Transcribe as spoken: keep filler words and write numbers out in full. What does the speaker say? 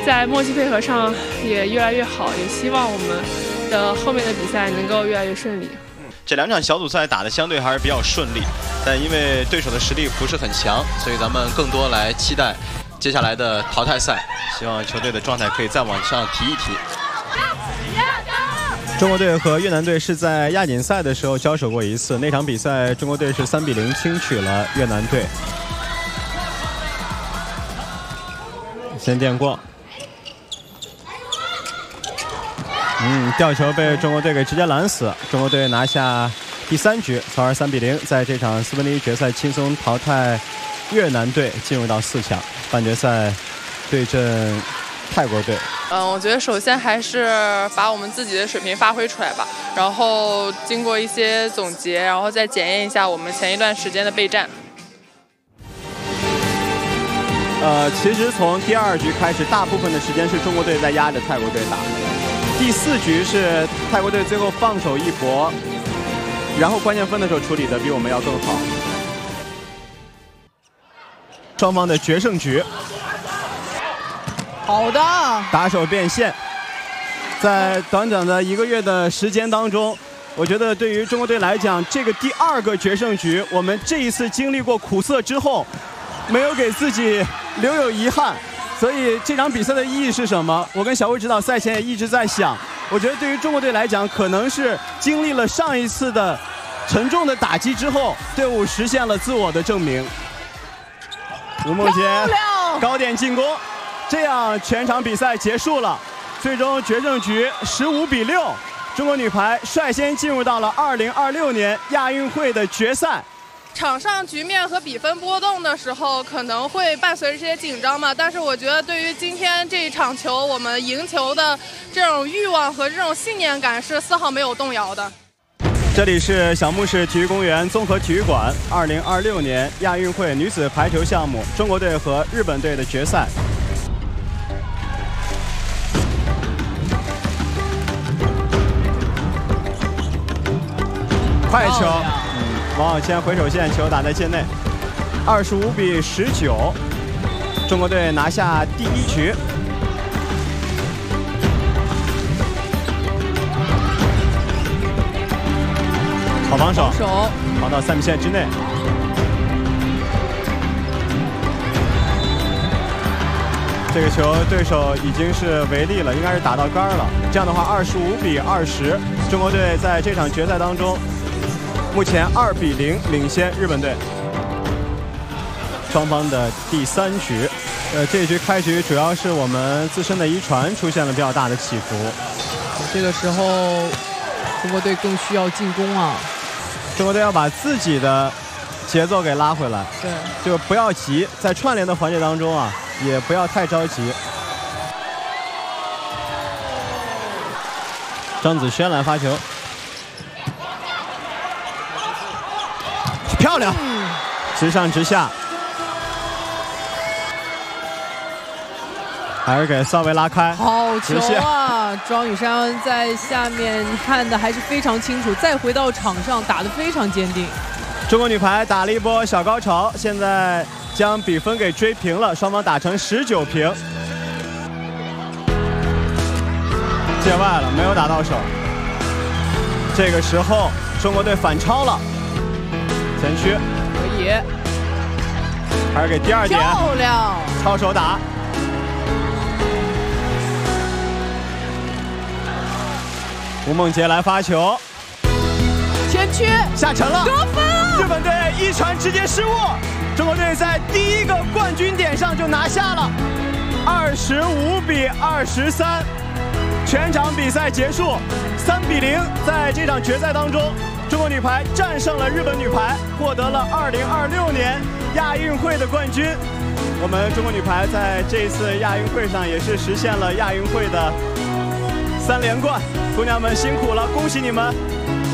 在默契配合上也越来越好，也希望我们的后面的比赛能够越来越顺利。 这两场小组赛打得相对还是比较顺利，但因为对手的实力不是很强，所以咱们更多来期待接下来的淘汰赛，希望球队的状态可以再往上提一提。中国队和越南队是在亚锦赛的时候交手过一次，那场比赛中国队是三比零轻取了越南队。先电过，嗯，吊球被中国队给直接拦死，中国队拿下第三局，从而三比零，在这场四分之一决赛轻松淘汰越南队，进入到四强半决赛对阵泰国队。 嗯，我觉得首先还是把我们自己的水平发挥出来吧，然后经过一些总结，然后再检验一下我们前一段时间的备战。 呃，其实从第二局开始，大部分的时间是中国队在压着泰国队打。第四局是泰国队最后放手一搏，然后关键分的时候处理的比我们要更好。双方的决胜局。 好的， 打手变现，在短短的一个月的时间当中，我觉得对于中国队来讲，这个第二个决胜局，我们这一次经历过苦涩之后，没有给自己留有遗憾，所以这场比赛的意义是什么？我跟小魏指导赛前也一直在想，我觉得对于中国队来讲，可能是经历了上一次的沉重的打击之后，队伍实现了自我的证明。吴梦洁高点进攻。这样全场比赛结束了，最终决胜局十五比六，中国女排率先进入到了二零二六年亚运会的决赛。 场上局面和比分波动的时候，可能会伴随着这些紧张嘛，但是我觉得对于今天这一场球，我们赢球的这种欲望和这种信念感是丝毫没有动摇的。 这里是小木市体育公园综合体育馆，二零二六年亚运会女子排球项目中国队和日本队的决赛。快球，嗯，王晓谦回手线，球打在界内，二十五比十九，中国队拿下第一局。好防守，防到三米线之内。这个球对手已经是违例了，应该是打到杆了。这样的话，二十五比二十，中国队在这场决赛当中。目前二比零领先日本队。双方的第三局，呃，这一局开局主要是我们自身的遗传出现了比较大的起伏。 这个时候，中国队更需要进攻啊！ 中国队要把自己的节奏给拉回来， 对， 就不要急，在串联的环节当中啊，也不要太着急。张子萱来发球。漂亮，直上直下，还是给稍微拉开。 好球啊！庄雨珊在下面看的还是非常清楚，再回到场上打得非常坚定。 中国女排打了一波小高潮，现在将比分给追平了，双方打成十九平。界外了，没有打到手。这个时候中国队反超了。前区可以， 还是给第二点， 漂亮， 抄手打。吴梦洁来发球， 前区下沉了， 得分了！ 日本队一传直接失误，中国队在第一个冠军点上就拿下了，二十五比二十三，全场比赛结束，三比零，在这场决赛当中。中国女排战胜了日本女排，获得了二零二六年亚运会的冠军。我们中国女排在这一次亚运会上也是实现了亚运会的三连冠，姑娘们辛苦了，恭喜你们！